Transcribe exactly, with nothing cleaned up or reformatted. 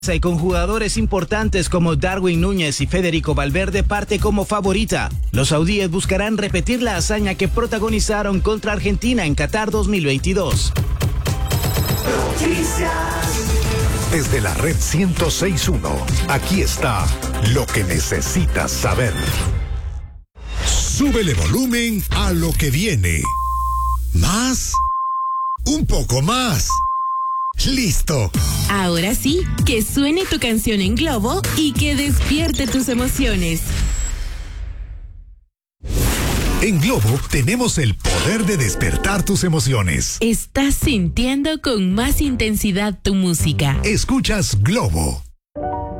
y con jugadores importantes como Darwin Núñez y Federico Valverde parte como favorita. Los saudíes buscarán repetir la hazaña que protagonizaron contra Argentina en Qatar dos mil veintidós. Desde la red ciento seis punto uno, aquí está lo que necesitas saber. Súbele volumen a lo que viene. ¿Más? Un poco más. ¡Listo! Ahora sí, que suene tu canción en Globo y que despierte tus emociones. En Globo tenemos el poder de despertar tus emociones. Estás sintiendo con más intensidad tu música. Escuchas Globo.